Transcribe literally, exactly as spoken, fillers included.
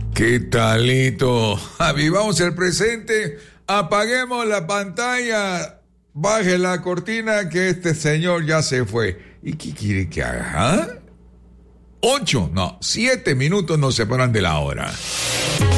¿Qué talito? Avivamos el presente, apaguemos la pantalla, baje la cortina que este señor ya se fue. ¿Y qué quiere que haga? ¿Ah? Ocho, no, siete minutos nos separan de la hora.